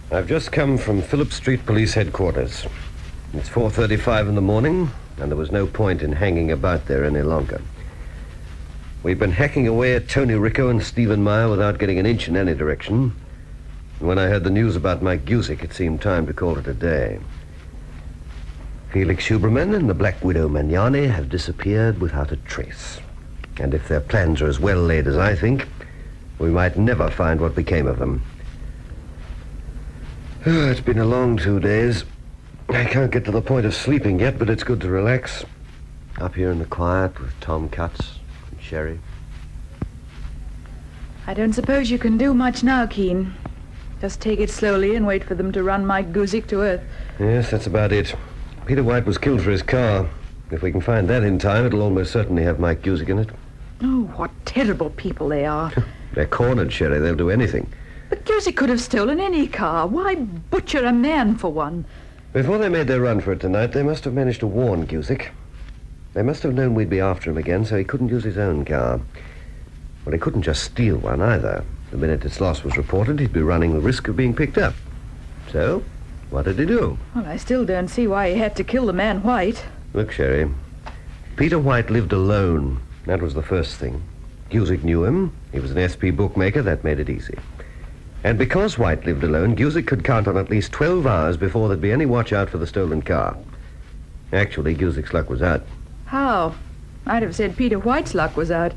I've just come from Phillip Street Police Headquarters. It's 4:35 in the morning, and there was no point in hanging about there any longer. We've been hacking away at Tony Rico and Stephen Meyer without getting an inch in any direction. And when I heard the news about Mike Guzik, it seemed time to call it a day. Felix Huberman and the Black Widow Magnani have disappeared without a trace. And if their plans are as well laid as I think, we might never find what became of them. Oh, it's been a long 2 days. I can't get to the point of sleeping yet, but it's good to relax. Up here in the quiet with Tom Cutts and Sherry. I don't suppose you can do much now, Keen. Just take it slowly and wait for them to run Mike Guzik to earth. Yes, that's about it. Peter White was killed for his car. If we can find that in time, it'll almost certainly have Mike Guzik in it. Oh, what terrible people they are. They're cornered, Sherry. They'll do anything. But Guzik could have stolen any car. Why butcher a man for one? Before they made their run for it tonight, they must have managed to warn Guzik. They must have known we'd be after him again, so he couldn't use his own car. Well, he couldn't just steal one either. The minute its loss was reported, he'd be running the risk of being picked up. So, what did he do? Well, I still don't see why he had to kill the man White. Look, Sherry, Peter White lived alone. That was the first thing. Guzik knew him. He was an SP bookmaker. That made it easy. And because White lived alone, Guzik could count on at least 12 hours before there'd be any watch out for the stolen car. Actually, Guzik's luck was out. How? I'd have said Peter White's luck was out.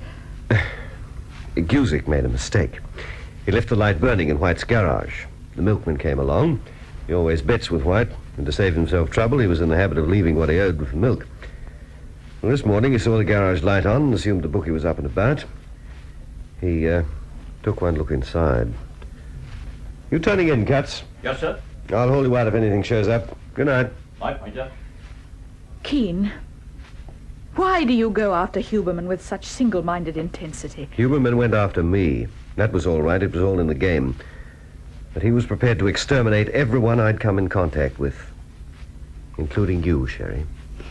Guzik made a mistake. He left the light burning in White's garage. The milkman came along. He always bets with White, and to save himself trouble, he was in the habit of leaving what he owed with the milk. Well, this morning he saw the garage light on and assumed the bookie was up and about. He took one look inside. You turning in, Cutts? Yes, sir. I'll hold you out if anything shows up. Good night. My pointer. Keen, why do you go after Huberman with such single-minded intensity? Huberman went after me. That was all right. It was all in the game. But he was prepared to exterminate everyone I'd come in contact with, including you, Sherry.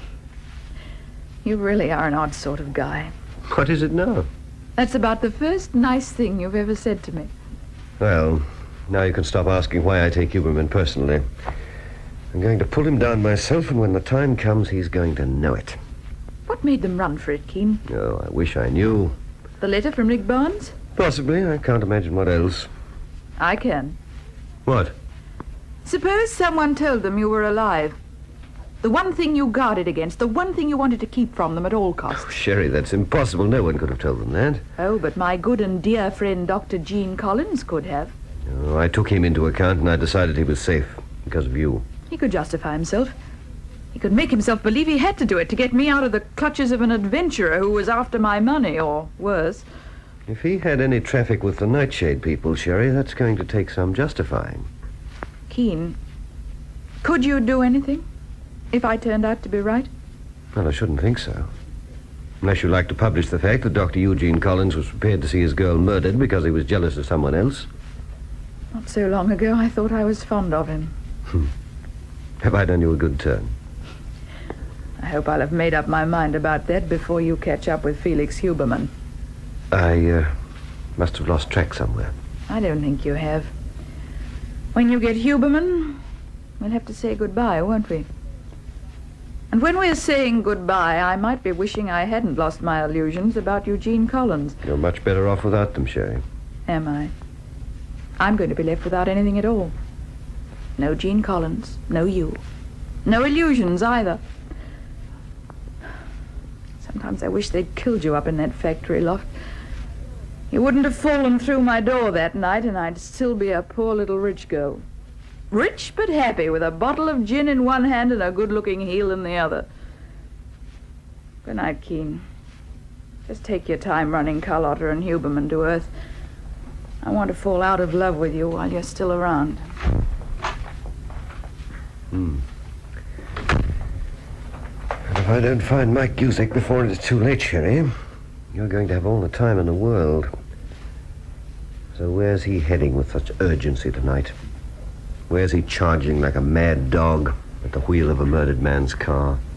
You really are an odd sort of guy. What is it now? That's about the first nice thing you've ever said to me. Well, now you can stop asking why I take Huberman personally. I'm going to pull him down myself, and when the time comes, he's going to know it. What made them run for it, Keen? Oh, I wish I knew. The letter from Rick Barnes? Possibly. I can't imagine what else. I can. What? Suppose someone told them you were alive. The one thing you guarded against, the one thing you wanted to keep from them at all costs. Oh, Sherry, that's impossible. No one could have told them that. Oh, but my good and dear friend Dr. Gene Collins could have. Oh, I took him into account, and I decided he was safe because of you. He could justify himself. He could make himself believe he had to do it to get me out of the clutches of an adventurer who was after my money, or worse. If he had any traffic with the Nightshade people, Sherry, that's going to take some justifying. Keen, could you do anything if I turned out to be right? Well, I shouldn't think so. Unless you'd like to publish the fact that Dr. Eugene Collins was prepared to see his girl murdered because he was jealous of someone else. Not so long ago, I thought I was fond of him. Have I done you a good turn? I hope I'll have made up my mind about that before you catch up with Felix Huberman. I must have lost track somewhere. I don't think you have. When you get Huberman, we'll have to say goodbye, won't we? And when we're saying goodbye, I might be wishing I hadn't lost my illusions about Eugene Collins. You're much better off without them, Sherry. Am I? I'm going to be left without anything at all. No Gene Collins, no you. No illusions either. Sometimes I wish they'd killed you up in that factory loft. You wouldn't have fallen through my door that night, and I'd still be a poor little rich girl. Rich but happy, with a bottle of gin in one hand and a good-looking heel in the other. Good night, Keen. Just take your time running Carlotta and Huberman to earth. I want to fall out of love with you while you're still around. And if I don't find Mike Guzik before it is too late, Sherry, you're going to have all the time in the world. So where's he heading with such urgency tonight? Where's he charging like a mad dog at the wheel of a murdered man's car?